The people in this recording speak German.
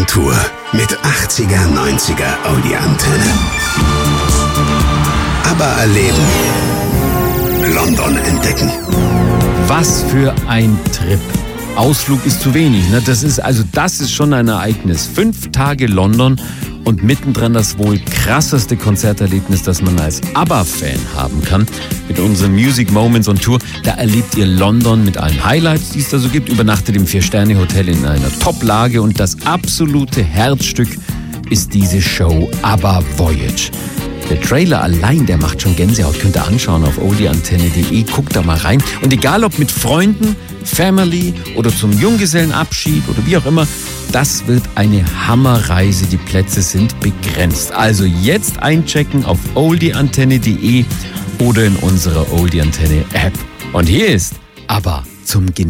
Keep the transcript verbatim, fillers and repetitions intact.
Tour mit achtziger, neunziger Audi-Antenne. ABBA erleben, London entdecken. Was für ein Trip. Ausflug ist zu wenig, ne? Das ist, also das ist schon ein Ereignis. Fünf Tage London und mittendrin das wohl krasseste Konzerterlebnis, das man als ABBA-Fan haben kann. Mit unseren Music Moments on Tour, da erlebt ihr London mit allen Highlights, die es da so gibt. Übernachtet im Vier-Sterne-Hotel in einer Top-Lage und das absolute Herzstück ist diese Show ABBA Voyage. Der Trailer allein, der macht schon Gänsehaut. Könnt ihr anschauen auf oldieantenne punkt de. Guckt da mal rein. Und egal ob mit Freunden, Family oder zum Junggesellenabschied oder wie auch immer, das wird eine Hammerreise. Die Plätze sind begrenzt. Also jetzt einchecken auf oldieantenne punkt de oder in unserer Oldie Antenne App. Und hier ist ABBA zum Genießen.